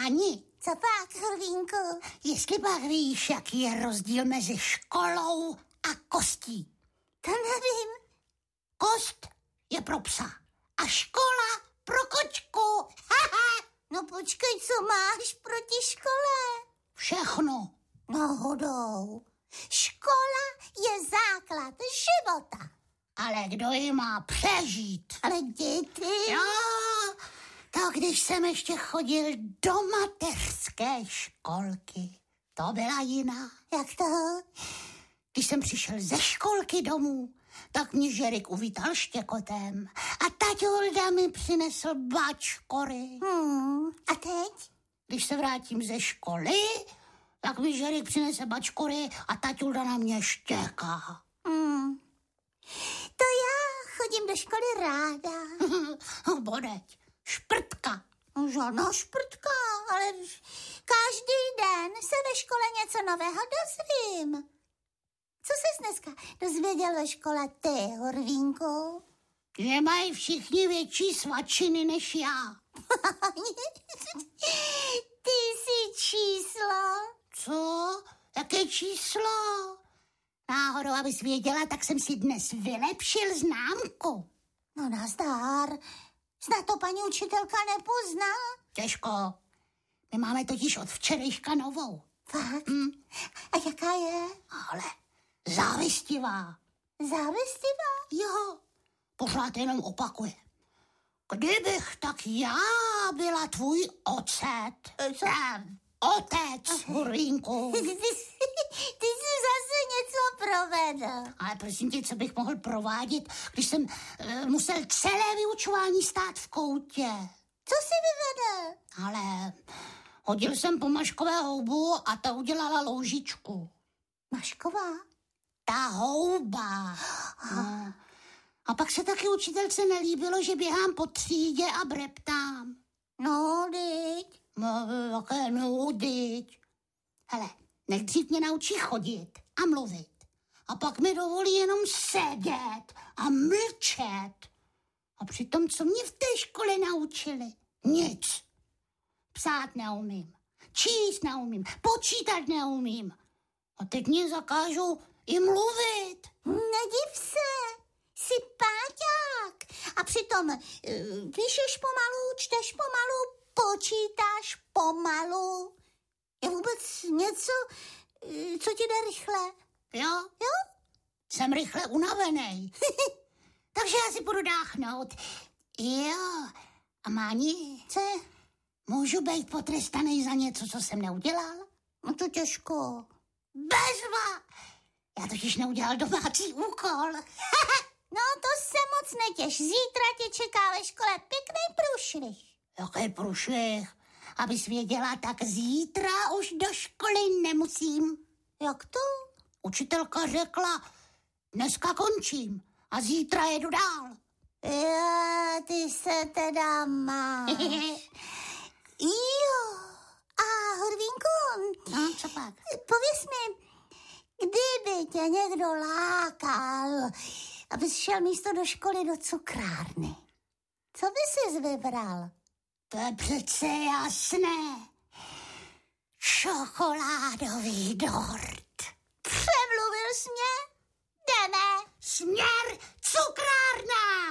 Máni. Co pak, Hrvínku? Jestli pak víš, jaký je rozdíl mezi školou a kostí. To nevím. Kost je pro psa a škola pro kočku. No počkej, co máš proti škole? Všechno. Náhodou. Škola je základ života. Ale kdo ji má přežít? Ale děti... Jo, to když jsem ještě chodil do mateřské školky, to byla jiná. Jak to? Když jsem přišel ze školky domů, tak mě Žerik uvítal štěkotem a taťulda mi přinesl bačkory. A teď? Když se vrátím ze školy, tak mi Žerik přinese bačkory a taťulda na mě štěká. To já chodím do školy ráda. Bodeď, šprtka. Žádná šprtka, ale každý den se ve škole něco nového dozvím. Co ses dneska dozvěděl ve škole ty, Horvínku? Že mají všichni větší svačiny než já. Ty jsi číslo. Co? Jaké číslo? Náhodou, abys věděla, tak jsem si dnes vylepšil známku. No nazdar. Snad to paní učitelka nepozná. Těžko. My máme totiž od včerejška novou. Fakt? A jaká je? Ale závistivá. Závistivá? Jo, pořád jenom opakuje. Kdybych tak já byla tvůj ocet. Co? Otec, Hurvínku. Ty jsi zase něco provedl. Ale prosím tě, co bych mohl provádět, když jsem musel celé vyučování stát v koutě. Co jsi vyvedl? Ale hodil jsem po Maškové houbu a ta udělala loužičku. Mašková? Ta houba. No. A pak se taky učitelce nelíbilo, že běhám po třídě a breptám. No, dyť. No, jaké nudiť. Hele, nejdřív mě naučí chodit a mluvit. A pak mi dovolí jenom sedět a mlčet. A přitom, co mě v té škole naučili? Nic. Psát neumím, číst neumím, počítat neumím. A teď mě zakážou i mluvit. Nediv se, jsi páťák. A přitom píšeš pomalu, čteš pomalu, počítáš pomalu. Je vůbec něco, co ti jde rychle? Jo? Jo? Jsem rychle unavenej. Takže já si půjdu dáchnout. Jo. A Máni? Co? Můžu být potrestaný za něco, co jsem neudělal? No to těžko. Bezva! Já totiž neudělal domácí úkol. No to se moc netěš. Zítra tě čeká ve škole pěkný průšvih. Jaký průšvih? Abys věděla, tak zítra už do školy nemusím. Jak to? Učitelka řekla, dneska končím a zítra jedu dál. Jo, ty se teda máš. Jo. A Horvínku, No, co pak? pověz mi, kdyby tě někdo lákal, abys šel místo do školy do cukrárny, co by jsi vybral? To je přece jasné. Čokoládový dort. Přemluvil jsi mě? Jdeme. Směr cukrárna!